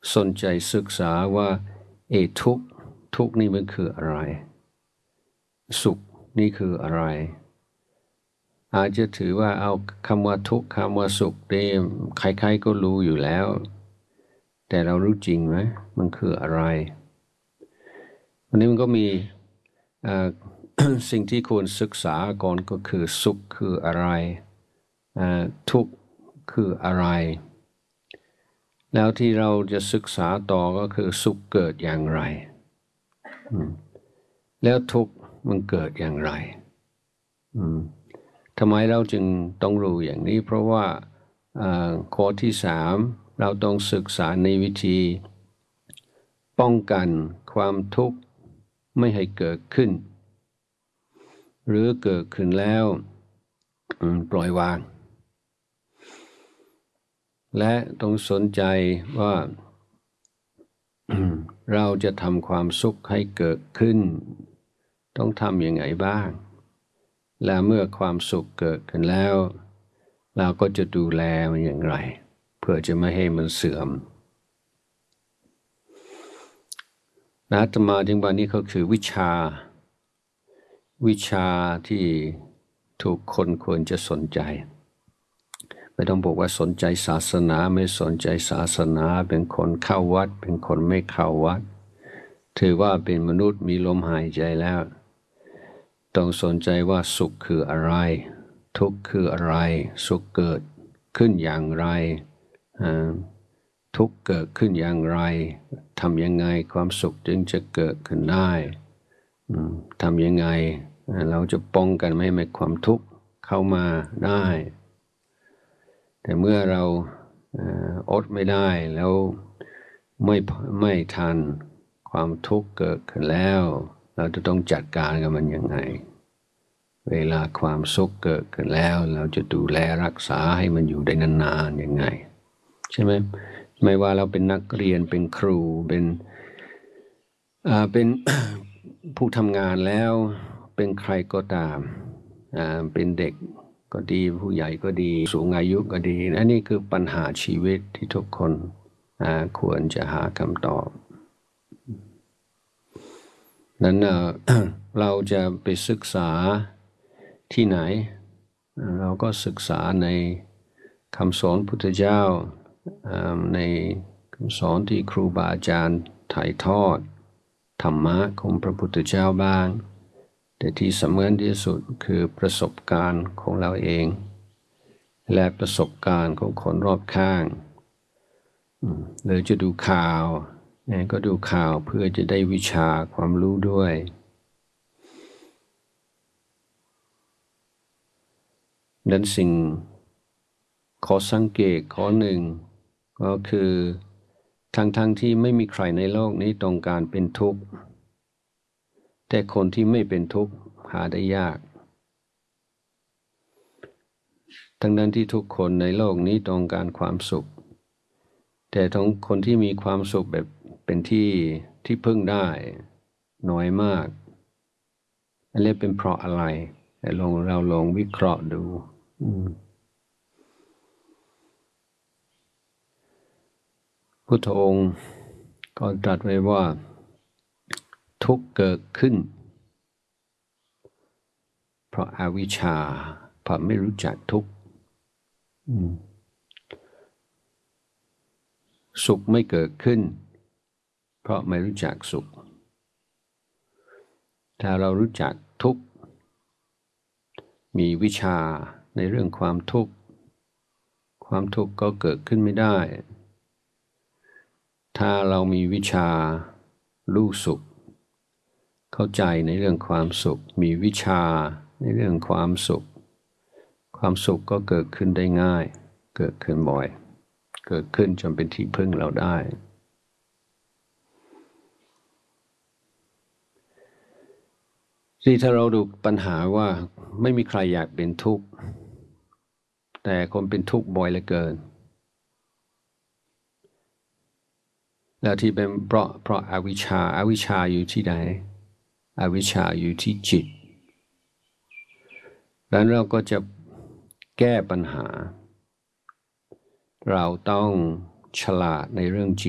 สนใจศึกษาว่าทุกข์นี่มันคืออะไรสุขนี่คืออะไรอาจจะถือว่าเอาคำว่าทุกข์คำว่าสุขเนี่ยใครๆก็รู้อยู่แล้วแต่เรารู้จริงไหมมันคืออะไรวันนี้มันก็มีสิ่งที่ควรศึกษาก่อนก็คือสุขคืออะไรทุกข์คืออะไรแล้วที่เราจะศึกษาต่อก็คือสุขเกิดอย่างไรแล้วทุกข์มันเกิดอย่างไรทำไมเราจึงต้องรู้อย่างนี้เพราะว่าข้อที่3เราต้องศึกษาในวิธีป้องกันความทุกข์ไม่ให้เกิดขึ้นหรือเกิดขึ้นแล้วปล่อยวางและต้องสนใจว่าเราจะทำความสุขให้เกิดขึ้นต้องทำยังไงบ้างและเมื่อความสุขเกิดขึ้นแล้วเราก็จะดูแลมันอย่างไรเพื่อจะไม่ให้มันเสื่อมอาตมาจึงบอกนี้ก็คือวิชาที่ทุกคนควรจะสนใจไม่ต้องบอกว่าสนใจศาสนาไม่สนใจศาสนาเป็นคนเข้าวัดเป็นคนไม่เข้าวัดถือว่าเป็นมนุษย์มีลมหายใจแล้วต้องสนใจว่าสุขคืออะไรทุกข์คืออะไรสุขเกิดขึ้นอย่างไรทุกข์เกิดขึ้นอย่างไรทำยังไงความสุขจึงจะเกิดขึ้นได้ทำยังไงเราจะป้องกันไม่ให้ความทุกข์เข้ามาได้แต่เมื่อเราอดไม่ได้แล้วไม่ทันความทุกข์เกิดขึ้นแล้วเราจะต้องจัดการกับมันยังไงเวลาความสุขเกิดขึ้นแล้วเราจะดูแลรักษาให้มันอยู่ได้นานๆยังไงใช่ไหมไม่ว่าเราเป็นนักเรียนเป็นครูเป็น ผู้ทำงานแล้วเป็นใครก็ตามเป็นเด็กก็ดีผู้ใหญ่ก็ดีสูงอายุก็ดีอันนี้คือปัญหาชีวิตที่ทุกคนควรจะหาคำตอบนั้น เราจะไปศึกษาที่ไหนเราก็ศึกษาในคำสอนพุทธเจ้าในคำสอนที่ครูบาอาจารย์ถ่ายทอดธรรมะของพระพุทธเจ้าบ้างแต่ที่สำคัญที่สุดคือประสบการณ์ของเราเองและประสบการณ์ของคนรอบข้างหรือจะดูข่าวก็ดูข่าวเพื่อจะได้วิชาความรู้ด้วยดังสิ่งขอสังเกตข้อหนึ่งก็คือทั้งที่ไม่มีใครในโลกนี้ต้องการเป็นทุกข์แต่คนที่ไม่เป็นทุกข์หาได้ยากทั้งนั้นที่ทุกคนในโลกนี้ต้องการความสุขแต่ทั้งคนที่มีความสุขแบบเป็นที่พึ่งได้น้อยมากอันนี้เป็นเพราะอะไรเราลองวิเคราะห์ดูพุทธองค์ก็ตรัสไว้ว่าทุกข์เกิดขึ้นเพราะอวิชชาเพราะไม่รู้จักทุกข์สุขไม่เกิดขึ้นเพราะไม่รู้จักสุขถ้าเรารู้จักทุกข์มีวิชาในเรื่องความทุกข์ก็เกิดขึ้นไม่ได้ถ้าเรามีวิชารู้สุขเข้าใจในเรื่องความสุขมีวิชาในเรื่องความสุขก็เกิดขึ้นได้ง่ายเกิดขึ้นบ่อยเกิดขึ้นจนเป็นที่พึ่งเราได้ที่ถ้าเราดูปัญหาว่าไม่มีใครอยากเป็นทุกข์แต่คนเป็นทุกข์บ่อยเหลือเกินแล้วที่เป็นเพราะอวิชชาอยู่ที่ไหนอวิชชาอยู่ที่จิตดังนั้นเราก็จะแก้ปัญหาเราต้องฉลาดในเรื่องจิต